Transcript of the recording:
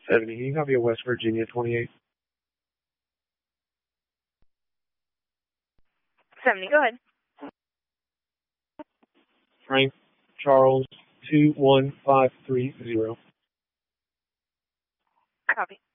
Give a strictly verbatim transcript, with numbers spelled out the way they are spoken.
seventy, can you copy a West Virginia twenty-eight? seventy, go ahead. Frank Charles two one five three zero. Copy.